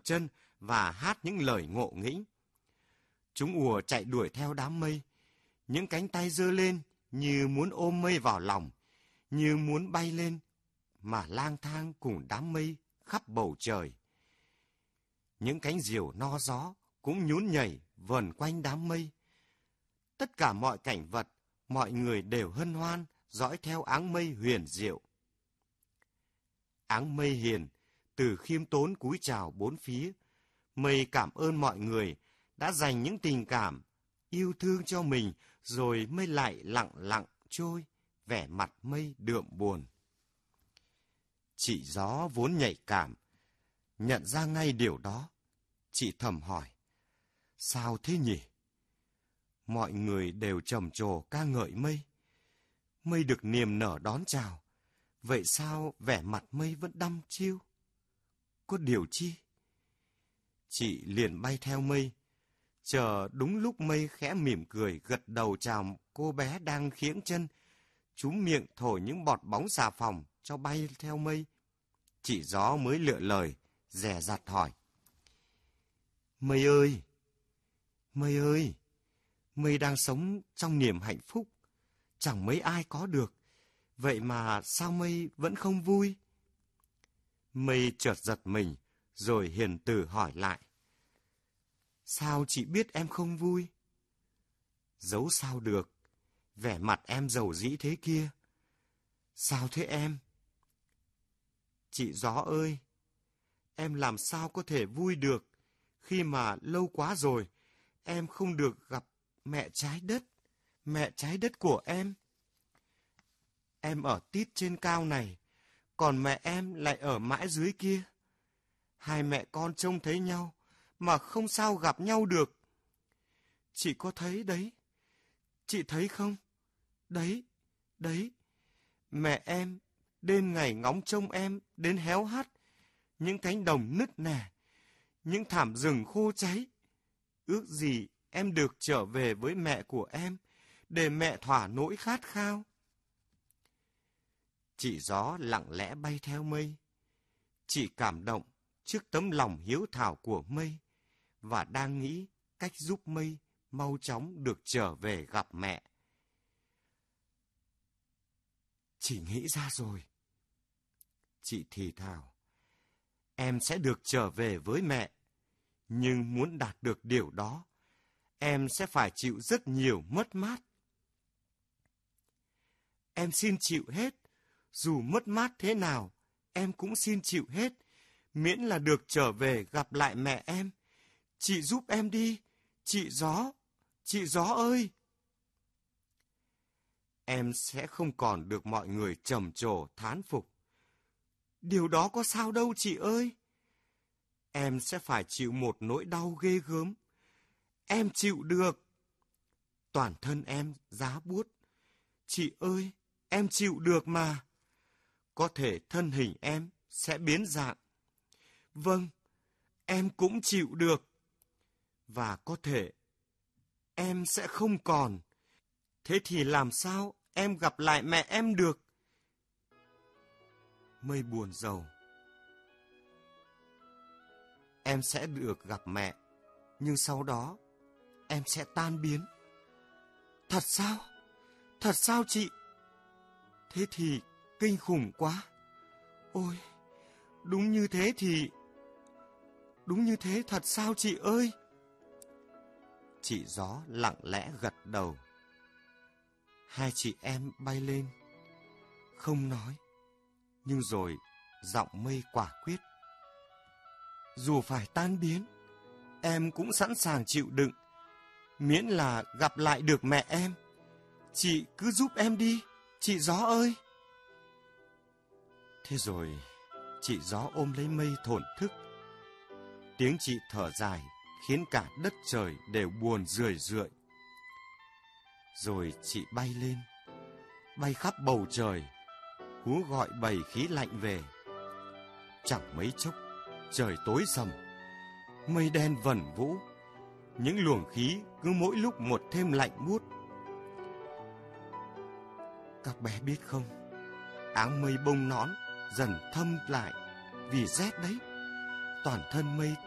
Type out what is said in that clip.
chân và hát những lời ngộ nghĩnh. Chúng ùa chạy đuổi theo đám mây, những cánh tay giơ lên như muốn ôm mây vào lòng, như muốn bay lên mà lang thang cùng đám mây khắp bầu trời. Những cánh diều no gió cũng nhún nhảy vờn quanh đám mây. Tất cả mọi cảnh vật, mọi người đều hân hoan dõi theo áng mây huyền diệu. Áng mây hiền từ khiêm tốn cúi chào bốn phía. Mây cảm ơn mọi người đã dành những tình cảm, yêu thương cho mình, rồi mây lại lặng lặng trôi, vẻ mặt mây đượm buồn. Chị gió vốn nhạy cảm, nhận ra ngay điều đó. Chị thầm hỏi, sao thế nhỉ? Mọi người đều trầm trồ ca ngợi mây. Mây được niềm nở đón chào, vậy sao vẻ mặt mây vẫn đăm chiêu? Có điều chi? Chị liền bay theo mây, chờ đúng lúc mây khẽ mỉm cười gật đầu chào cô bé đang khiễng chân, chúm miệng thổi những bọt bóng xà phòng cho bay theo mây. Chị gió mới lựa lời, dè dặt hỏi. Mây ơi! Mây ơi! Mây đang sống trong niềm hạnh phúc, chẳng mấy ai có được, vậy mà sao mây vẫn không vui? Mây chợt giật mình, rồi hiền từ hỏi lại. Sao chị biết em không vui? Giấu sao được, vẻ mặt em dầu dĩ thế kia. Sao thế em? Chị gió ơi, em làm sao có thể vui được khi mà lâu quá rồi em không được gặp mẹ trái đất của em. Em ở tít trên cao này, còn mẹ em lại ở mãi dưới kia. Hai mẹ con trông thấy nhau mà không sao gặp nhau được. Chị có thấy đấy? Chị thấy không? Đấy, đấy. Mẹ em đêm ngày ngóng trông em đến héo hắt, những cánh đồng nứt nẻ, những thảm rừng khô cháy. Ước gì em được trở về với mẹ của em, để mẹ thỏa nỗi khát khao. Chị gió lặng lẽ bay theo mây. Chị cảm động trước tấm lòng hiếu thảo của mây, và đang nghĩ cách giúp mây mau chóng được trở về gặp mẹ. Chị nghĩ ra rồi. Chị thì thào. Em sẽ được trở về với mẹ, nhưng muốn đạt được điều đó, em sẽ phải chịu rất nhiều mất mát. Em xin chịu hết, dù mất mát thế nào, em cũng xin chịu hết, miễn là được trở về gặp lại mẹ em. Chị giúp em đi, chị gió ơi! Em sẽ không còn được mọi người trầm trồ thán phục. Điều đó có sao đâu chị ơi! Em sẽ phải chịu một nỗi đau ghê gớm. Em chịu được. Toàn thân em giá buốt. Chị ơi, em chịu được mà. Có thể thân hình em sẽ biến dạng. Vâng, em cũng chịu được. Và có thể em sẽ không còn. Thế thì làm sao em gặp lại mẹ em được? Mây buồn rầu. Em sẽ được gặp mẹ, nhưng sau đó em sẽ tan biến. Thật sao? Thật sao chị? Thế thì kinh khủng quá. Ôi, đúng như thế thật sao chị ơi? Chị gió lặng lẽ gật đầu. Hai chị em bay lên, không nói, nhưng rồi giọng mây quả quyết. Dù phải tan biến, em cũng sẵn sàng chịu đựng, miễn là gặp lại được mẹ em. Chị cứ giúp em đi, chị gió ơi! Thế rồi, chị gió ôm lấy mây thổn thức. Tiếng chị thở dài khiến cả đất trời đều buồn rười rượi. Rồi chị bay lên, bay khắp bầu trời, hú gọi bầy khí lạnh về. Chẳng mấy chốc, trời tối sầm, mây đen vẩn vũ, những luồng khí cứ mỗi lúc một thêm lạnh buốt. Các bé biết không, áng mây bông nõn dần thâm lại vì rét đấy. Toàn thân mây